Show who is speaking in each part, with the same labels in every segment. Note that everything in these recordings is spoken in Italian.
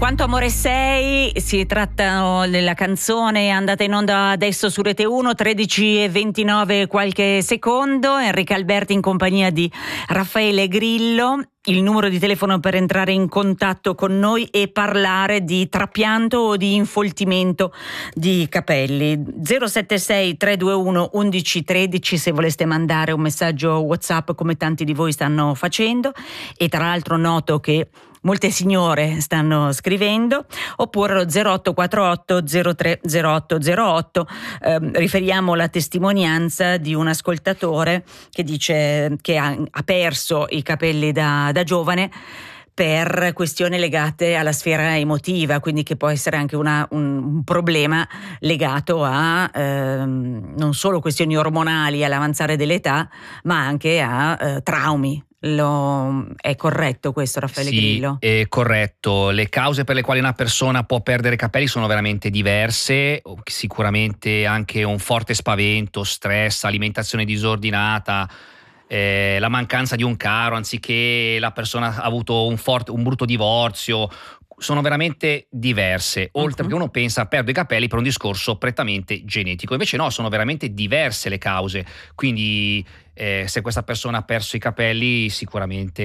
Speaker 1: Quanto amore sei, si tratta della canzone andata in onda adesso su Rete 1, 13:29 qualche secondo. Enrica Alberti in compagnia di Raffaele Grillo. Il numero di telefono per entrare in contatto con noi e parlare di trapianto o di infoltimento di capelli. 076 321 1113 se voleste mandare un messaggio WhatsApp come tanti di voi stanno facendo, e tra l'altro noto che molte signore stanno scrivendo, oppure lo 0848 03 0808. Riferiamo la testimonianza di un ascoltatore che dice che ha perso i capelli da giovane per questioni legate alla sfera emotiva, quindi che può essere anche un problema legato a non solo questioni ormonali all'avanzare dell'età, ma anche a traumi. È corretto questo, Raffaele Grillo?
Speaker 2: Sì, è corretto. Le cause per le quali una persona può perdere capelli sono veramente diverse. Sicuramente anche un forte spavento, stress, alimentazione disordinata, la mancanza di un caro, anziché la persona ha avuto un brutto divorzio. Sono veramente diverse, oltre perché uno pensa perdo i capelli per un discorso prettamente genetico, invece no, sono veramente diverse le cause, quindi se questa persona ha perso i capelli sicuramente...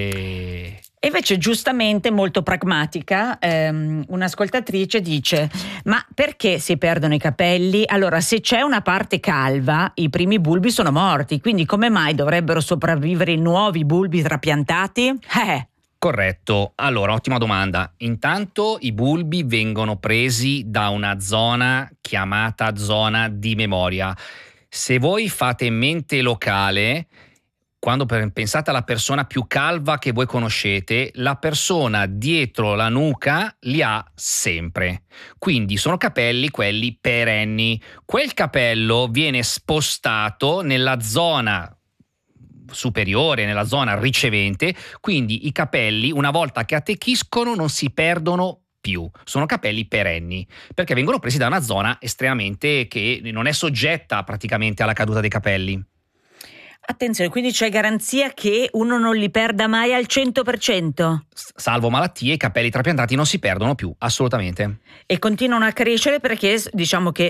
Speaker 1: E invece giustamente, molto pragmatica, un'ascoltatrice dice: ma perché si perdono i capelli? Allora, se c'è una parte calva, i primi bulbi sono morti, quindi come mai dovrebbero sopravvivere i nuovi bulbi trapiantati?
Speaker 2: Corretto, allora ottima domanda. Intanto i bulbi vengono presi da una zona chiamata zona di memoria. Se voi fate mente locale, quando pensate alla persona più calva che voi conoscete, la persona dietro la nuca li ha sempre. Quindi sono capelli quelli perenni. Quel capello viene spostato nella zona superiore, nella zona ricevente, quindi i capelli una volta che attecchiscono non si perdono più, sono capelli perenni perché vengono presi da una zona estremamente che non è soggetta praticamente alla caduta dei capelli.
Speaker 1: Attenzione, quindi c'è garanzia che uno non li perda mai al 100%?
Speaker 2: Salvo malattie, i capelli trapiantati non si perdono più, assolutamente.
Speaker 1: E continuano a crescere perché diciamo che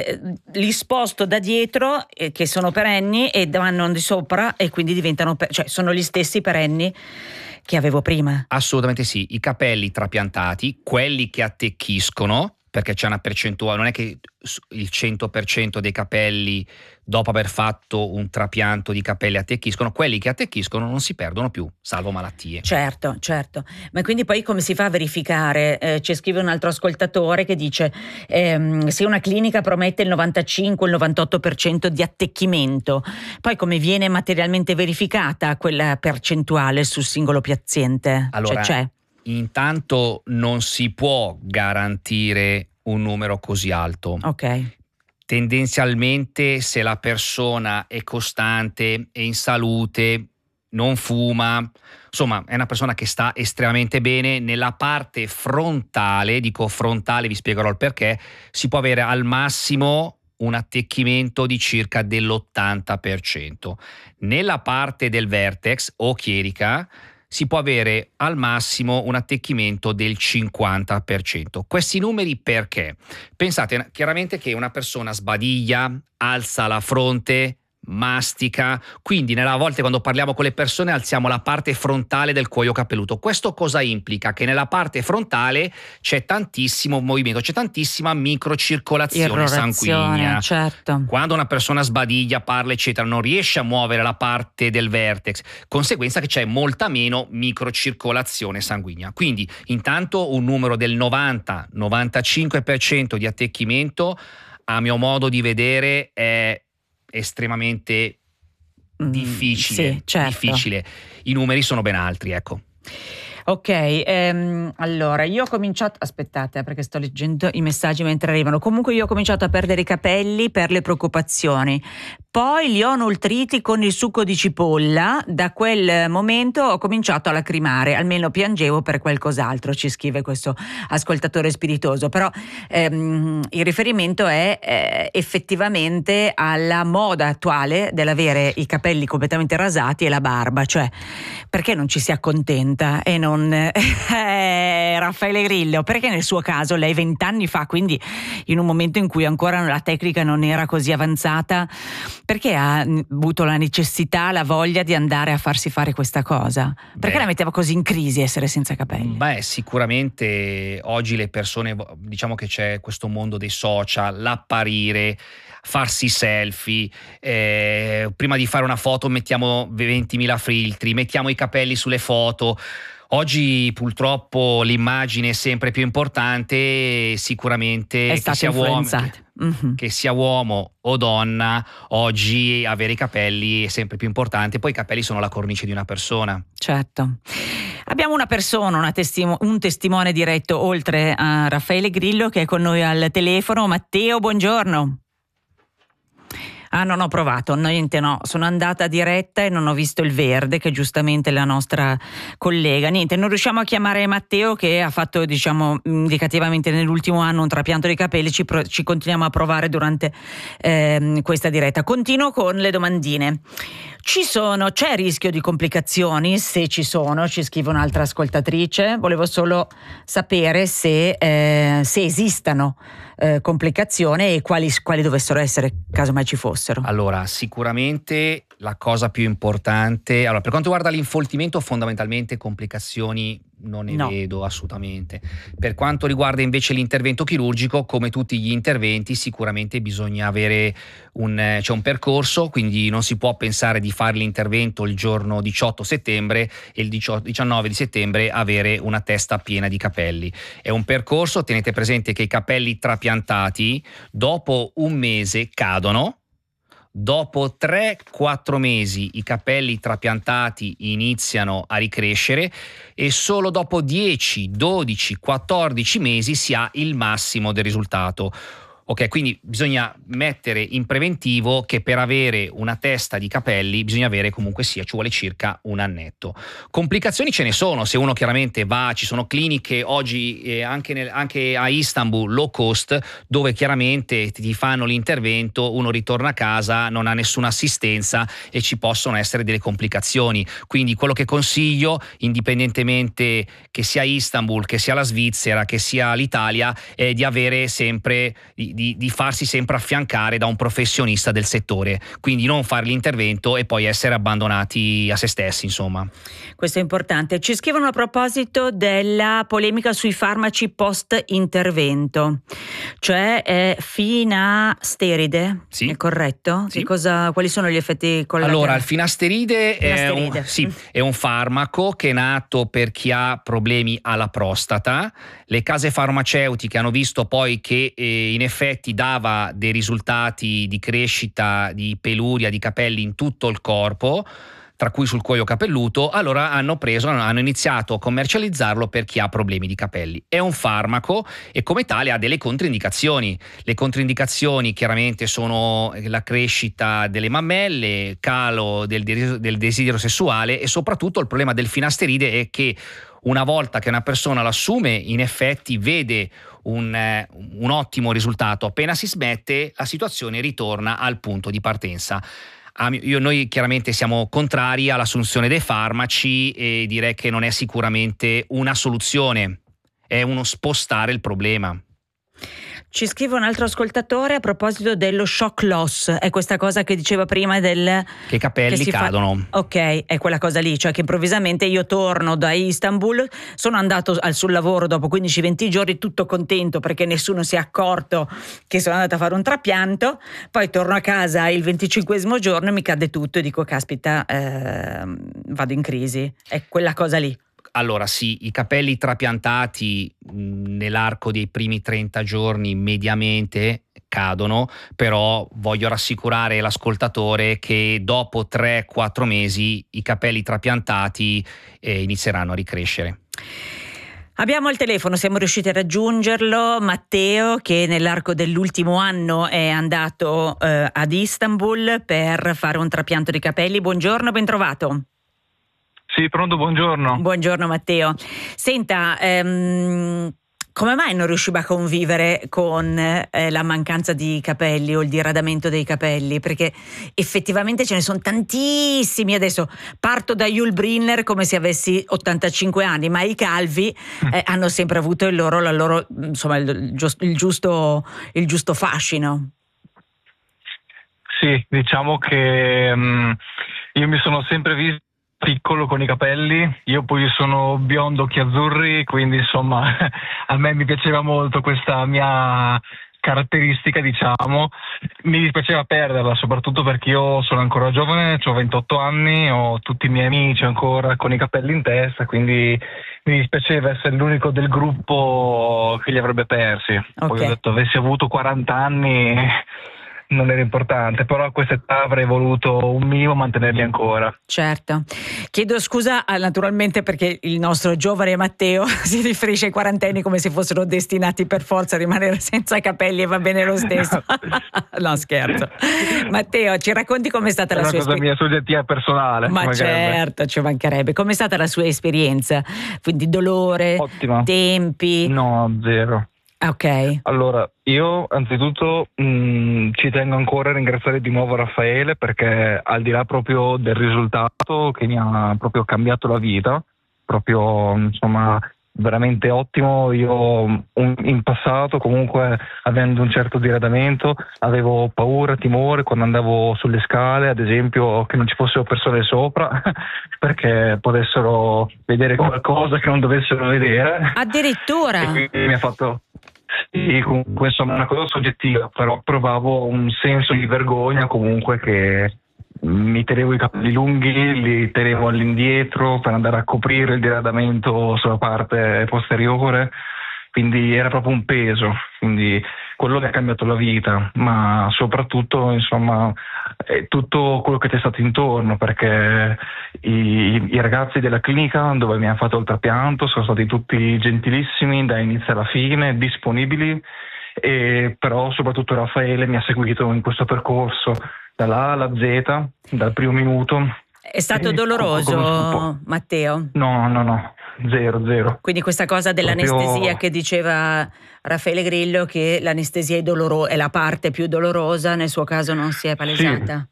Speaker 1: li sposto da dietro, che sono perenni, e vanno di sopra e quindi diventano, cioè sono gli stessi perenni che avevo prima.
Speaker 2: Assolutamente sì, i capelli trapiantati, quelli che attecchiscono, perché c'è una percentuale, non è che il 100% dei capelli dopo aver fatto un trapianto di capelli attecchiscono, quelli che attecchiscono non si perdono più, salvo malattie.
Speaker 1: Certo, ma quindi poi come si fa a verificare? Ci scrive un altro ascoltatore che dice se una clinica promette il 95, il 98% di attecchimento, poi come viene materialmente verificata quella percentuale sul singolo paziente?
Speaker 2: Allora,
Speaker 1: c'è?
Speaker 2: Intanto non si può garantire un numero così alto.
Speaker 1: Ok.
Speaker 2: Tendenzialmente, se la persona è costante, è in salute, non fuma, insomma è una persona che sta estremamente bene, nella parte frontale, dico frontale, vi spiegherò il perché, si può avere al massimo un attecchimento di circa dell'80%. Nella parte del vertex o chierica si può avere al massimo un attecchimento del 50%. Questi numeri perché? Pensate chiaramente che una persona sbadiglia, alza la fronte, mastica, quindi nella volte quando parliamo con le persone alziamo la parte frontale del cuoio capelluto. Questo cosa implica? Che nella parte frontale c'è tantissimo movimento, c'è tantissima microcircolazione sanguigna.
Speaker 1: Certo.
Speaker 2: Quando una persona sbadiglia, parla eccetera, non riesce a muovere la parte del vertex, conseguenza che c'è molta meno microcircolazione sanguigna. Quindi intanto un numero del 90-95% di attecchimento, a mio modo di vedere, è estremamente difficile.
Speaker 1: Sì, certo.
Speaker 2: Difficile. I numeri sono ben altri, ecco.
Speaker 1: Ok, allora io ho cominciato, aspettate perché sto leggendo i messaggi mentre arrivano. Comunque io ho cominciato a perdere i capelli per le preoccupazioni, poi li ho nutriti con il succo di cipolla, da quel momento ho cominciato a lacrimare, almeno piangevo per qualcos'altro, ci scrive questo ascoltatore spiritoso, però il riferimento è effettivamente alla moda attuale dell'avere i capelli completamente rasati e la barba, cioè perché non ci si accontenta e non con Raffaele Grillo, perché nel suo caso lei 20 anni fa, quindi in un momento in cui ancora la tecnica non era così avanzata, perché ha avuto la necessità, la voglia di andare a farsi fare questa cosa? Perché la metteva così in crisi essere senza capelli?
Speaker 2: Beh, sicuramente oggi le persone, diciamo che c'è questo mondo dei social, l'apparire, farsi selfie, prima di fare una foto mettiamo 20.000 filtri, mettiamo i capelli sulle foto. Oggi purtroppo l'immagine è sempre più importante, sicuramente
Speaker 1: È stato influenzato.
Speaker 2: che sia uomo o donna, oggi avere i capelli è sempre più importante, poi i capelli sono la cornice di una persona.
Speaker 1: Certo. Abbiamo una persona, un testimone diretto oltre a Raffaele Grillo che è con noi al telefono. Matteo, buongiorno. Ah, non ho provato, niente, no, sono andata diretta e non ho visto il verde, che giustamente è la nostra collega. Niente, non riusciamo a chiamare Matteo, che ha fatto, diciamo, indicativamente nell'ultimo anno un trapianto dei capelli. Ci continuiamo a provare durante questa diretta. Continuo con le domandine. C'è rischio di complicazioni? Se ci sono, ci scrive un'altra ascoltatrice. Volevo solo sapere se esistano complicazioni e quali dovessero essere, caso mai ci fossero.
Speaker 2: Allora, sicuramente la cosa più importante, allora, per quanto riguarda l'infoltimento, fondamentalmente complicazioni non ne vedo assolutamente. Per quanto riguarda invece l'intervento chirurgico, come tutti gli interventi, sicuramente bisogna avere c'è un percorso, quindi non si può pensare di fare l'intervento il giorno 18 settembre e il 19 di settembre avere una testa piena di capelli. È un percorso, tenete presente che i capelli trapiantati dopo un mese cadono. Dopo 3-4 mesi i capelli trapiantati iniziano a ricrescere e solo dopo 10, 12, 14 mesi si ha il massimo del risultato. Ok, quindi bisogna mettere in preventivo che per avere una testa di capelli bisogna avere comunque ci vuole circa un annetto. Complicazioni ce ne sono, se uno chiaramente ci sono cliniche oggi anche a Istanbul low cost, dove chiaramente ti fanno l'intervento, uno ritorna a casa, non ha nessuna assistenza e ci possono essere delle complicazioni. Quindi quello che consiglio, indipendentemente che sia Istanbul, che sia la Svizzera, che sia l'Italia, è di avere sempre di farsi sempre affiancare da un professionista del settore, quindi non fare l'intervento e poi essere abbandonati a se stessi, insomma.
Speaker 1: Questo è importante. Ci scrivono a proposito della polemica sui farmaci post intervento, cioè finasteride,
Speaker 2: sì.
Speaker 1: È corretto?
Speaker 2: Sì.
Speaker 1: Quali sono gli effetti collaterali?
Speaker 2: Allora, il finasteride è un farmaco che è nato per chi ha problemi alla prostata. Le case farmaceutiche hanno visto poi che in effetti dava dei risultati di crescita di peluria, di capelli in tutto il corpo, tra cui sul cuoio capelluto. Allora hanno iniziato a commercializzarlo per chi ha problemi di capelli. È un farmaco e come tale ha delle controindicazioni. Le controindicazioni chiaramente sono la crescita delle mammelle, calo del desiderio sessuale e soprattutto il problema del finasteride è che una volta che una persona l'assume, in effetti vede un ottimo risultato. Appena si smette, la situazione ritorna al punto di partenza. Noi chiaramente siamo contrari all'assunzione dei farmaci e direi che non è sicuramente una soluzione, è uno spostare il problema.
Speaker 1: Ci scrive un altro ascoltatore a proposito dello shock loss, è questa cosa che diceva prima che
Speaker 2: i capelli cadono.
Speaker 1: Ok, è quella cosa lì, cioè che improvvisamente io torno da Istanbul, sono andato sul lavoro dopo 15-20 giorni tutto contento perché nessuno si è accorto che sono andata a fare un trapianto, poi torno a casa il 25esimo giorno e mi cade tutto e dico caspita, vado in crisi, è quella cosa lì.
Speaker 2: Allora sì, i capelli trapiantati nell'arco dei primi 30 giorni mediamente cadono, però voglio rassicurare l'ascoltatore che dopo 3-4 mesi i capelli trapiantati inizieranno a ricrescere.
Speaker 1: Abbiamo il telefono, siamo riusciti a raggiungerlo, Matteo, che nell'arco dell'ultimo anno è andato ad Istanbul per fare un trapianto di capelli. Buongiorno, ben trovato.
Speaker 3: Sì, pronto, buongiorno.
Speaker 1: Buongiorno Matteo. Senta, Come mai non riusciva a convivere con la mancanza di capelli o il diradamento dei capelli? Perché effettivamente ce ne sono tantissimi. Adesso parto da Yul Brynner come se avessi 85 anni, ma i calvi hanno sempre avuto la loro, insomma, il giusto fascino.
Speaker 3: Sì, diciamo che io mi sono sempre visto piccolo con i capelli, io poi sono biondo, occhi azzurri, quindi insomma a me mi piaceva molto questa mia caratteristica, diciamo. Mi dispiaceva perderla, soprattutto perché io sono ancora giovane, ho 28 anni, ho tutti i miei amici ancora con i capelli in testa, quindi mi dispiaceva essere l'unico del gruppo che li avrebbe persi.
Speaker 1: Okay.
Speaker 3: Poi ho detto, avessi avuto 40 anni non era importante, però a questa età avrei voluto un minimo mantenerli ancora.
Speaker 1: Certo. Chiedo scusa naturalmente perché il nostro giovane Matteo si riferisce ai quarantenni come se fossero destinati per forza a rimanere senza capelli, e va bene lo stesso. No, scherzo. Matteo, ci racconti com'è stata la sua esperienza?
Speaker 3: È una cosa mia soggettiva personale.
Speaker 1: Ma
Speaker 3: magari.
Speaker 1: certo, ci mancherebbe. Com'è stata la sua esperienza? Quindi dolore,
Speaker 3: Ottima.
Speaker 1: tempi?
Speaker 3: No, zero.
Speaker 1: Ok.
Speaker 3: Allora, io anzitutto ci tengo ancora a ringraziare di nuovo Raffaele, perché al di là proprio del risultato che mi ha proprio cambiato la vita, proprio insomma veramente ottimo. Io in passato comunque, avendo un certo diradamento, avevo paura, timore quando andavo sulle scale, ad esempio, che non ci fossero persone sopra perché potessero vedere qualcosa che non dovessero vedere.
Speaker 1: Addirittura?
Speaker 3: E quindi mi ha fatto... Sì, comunque insomma è una cosa soggettiva, però provavo un senso di vergogna comunque, che mi tenevo i capelli lunghi, li tenevo all'indietro per andare a coprire il diradamento sulla parte posteriore, quindi era proprio un peso, quindi quello mi ha cambiato la vita, ma soprattutto insomma tutto quello che c'è stato intorno, perché i ragazzi della clinica dove mi hanno fatto il trapianto sono stati tutti gentilissimi da inizio alla fine, disponibili, e però soprattutto Raffaele mi ha seguito in questo percorso dalla A alla Z, dal primo minuto.
Speaker 1: È stato doloroso, Matteo?
Speaker 3: No, zero.
Speaker 1: Quindi questa cosa dell'anestesia che diceva Raffaele Grillo, che l'anestesia è la parte più dolorosa, nel suo caso non si è palesata?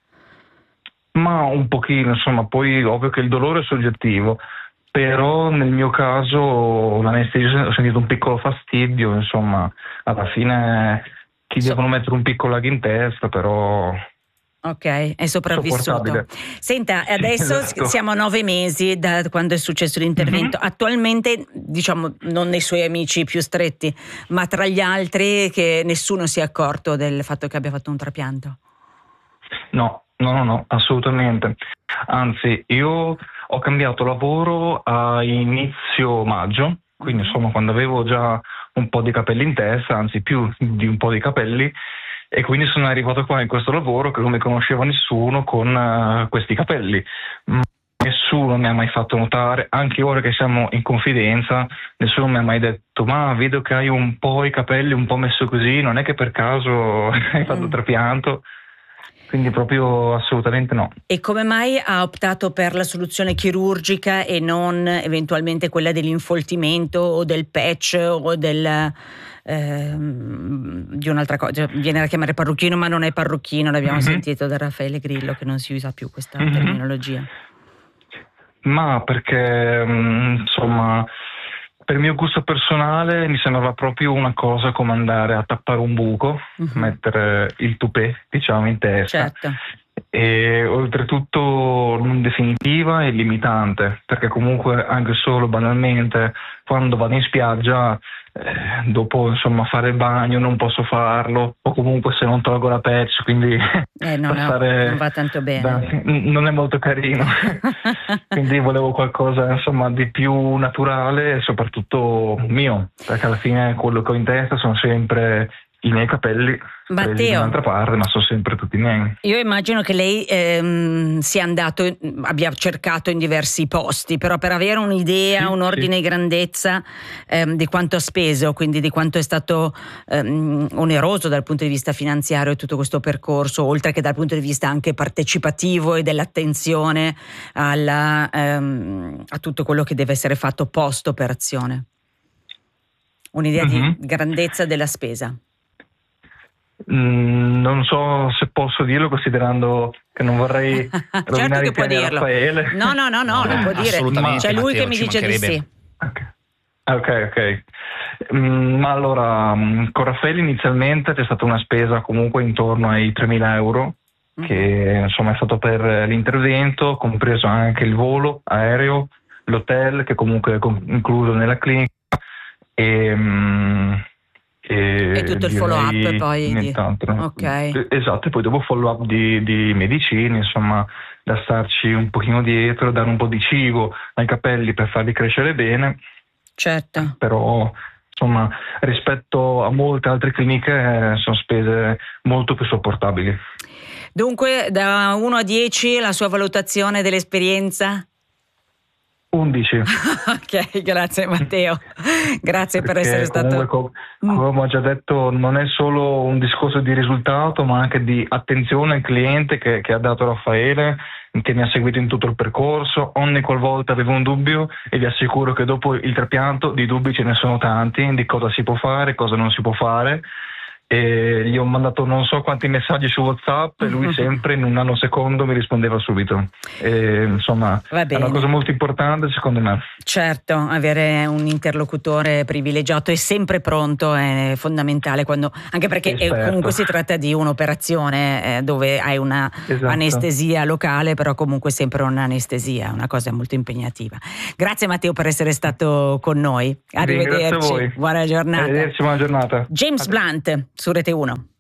Speaker 3: Sì, ma un pochino, insomma, poi ovvio che il dolore è soggettivo, però nel mio caso l'anestesia ho sentito un piccolo fastidio, insomma, alla fine ti devono mettere un piccolo lag in testa, però...
Speaker 1: Ok, è sopravvissuto. Senta, adesso
Speaker 3: esatto.
Speaker 1: Siamo a 9 mesi da quando è successo l'intervento. Attualmente, diciamo, non nei suoi amici più stretti, ma tra gli altri, che nessuno si è accorto del fatto che abbia fatto un trapianto?
Speaker 3: No, assolutamente. Anzi, io ho cambiato lavoro a inizio maggio, quindi insomma quando avevo già un po' di capelli in testa, anzi più di un po' di capelli, e quindi sono arrivato qua in questo lavoro che non mi conosceva nessuno con questi capelli. Nessuno mi ha mai fatto notare, anche ora che siamo in confidenza, nessuno mi ha mai detto: ma vedo che hai un po' i capelli un po' messo così, non è che per caso hai fatto trapianto? Quindi proprio assolutamente no.
Speaker 1: E come mai ha optato per la soluzione chirurgica e non eventualmente quella dell'infoltimento o del patch o di un'altra cosa? Viene da chiamare parrucchino, ma non è parrucchino, l'abbiamo sentito da Raffaele Grillo che non si usa più questa terminologia.
Speaker 3: Ma perché insomma, per il mio gusto personale mi sembrava proprio una cosa come andare a tappare un buco, mettere il tupè, diciamo, in testa.
Speaker 1: Certo.
Speaker 3: E oltretutto non definitiva e limitante, perché comunque anche solo banalmente quando vado in spiaggia, dopo insomma fare il bagno non posso farlo, o comunque se non tolgo la patch, quindi
Speaker 1: non va tanto bene,
Speaker 3: non è molto carino. Quindi volevo qualcosa insomma di più naturale e soprattutto mio, perché alla fine quello che ho in testa sono sempre i miei capelli, presi da un'altra parte, ma sono sempre tutti miei.
Speaker 1: Io immagino che lei abbia cercato in diversi posti, però per avere un'idea, un ordine di grandezza di quanto ha speso, quindi di quanto è stato oneroso dal punto di vista finanziario tutto questo percorso, oltre che dal punto di vista anche partecipativo e dell'attenzione a tutto quello che deve essere fatto post operazione. un'idea di grandezza della spesa.
Speaker 3: Non so se posso dirlo, considerando che non vorrei rovinare
Speaker 1: Certo che
Speaker 3: i
Speaker 1: può
Speaker 3: piani a
Speaker 1: dirlo.
Speaker 3: Raffaele.
Speaker 1: No, lo può dire.
Speaker 2: Assolutamente,
Speaker 1: C'è lui
Speaker 2: Matteo,
Speaker 1: che mi
Speaker 2: ci
Speaker 1: dice di
Speaker 2: mancherebbe.
Speaker 1: sì.
Speaker 3: Ok. Ma allora, con Raffaele inizialmente c'è stata una spesa comunque intorno ai 3.000 euro, che insomma è stato per l'intervento, compreso anche il volo aereo, l'hotel che comunque è incluso nella clinica e
Speaker 1: tutto il follow up poi
Speaker 3: nient'altro.
Speaker 1: Ok.
Speaker 3: Esatto, e poi dopo follow up di medicine, insomma, da starci un pochino dietro, dare un po' di cibo ai capelli per farli crescere bene.
Speaker 1: Certo.
Speaker 3: Però insomma rispetto a molte altre cliniche sono spese molto più sopportabili.
Speaker 1: Dunque da 1 a 10 la sua valutazione dell'esperienza?
Speaker 3: 11.
Speaker 1: Ok, grazie Matteo, grazie per
Speaker 3: Perché
Speaker 1: essere stato...
Speaker 3: come ho già detto, non è solo un discorso di risultato, ma anche di attenzione al cliente che ha dato Raffaele, che mi ha seguito in tutto il percorso. Ogni qualvolta avevo un dubbio, e vi assicuro che dopo il trapianto di dubbi ce ne sono tanti, di cosa si può fare, cosa non si può fare. E gli ho mandato non so quanti messaggi su WhatsApp e lui sempre in un nanosecondo mi rispondeva subito. E, insomma, è una cosa molto importante secondo me.
Speaker 1: Certo, avere un interlocutore privilegiato e sempre pronto è fondamentale, anche perché comunque si tratta di un'operazione dove hai una anestesia locale, però comunque sempre un'anestesia, una cosa molto impegnativa. Grazie Matteo per essere stato con noi. Arrivederci.
Speaker 3: Grazie a voi.
Speaker 1: Buona giornata.
Speaker 3: Arrivederci, buona giornata.
Speaker 1: James Blunt su Rete 1.